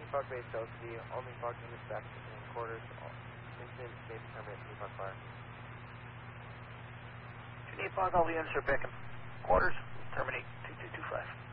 Fog Base LCD, only fog units back in quarters, incident may be terminated to fog fire. If you need fog, all the units are back in quarters, terminate 2225.